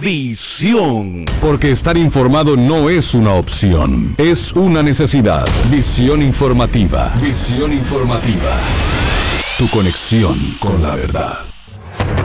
Visión. Porque estar informado no es una opción, es una necesidad. Visión informativa. Visión informativa. Tu conexión con la verdad.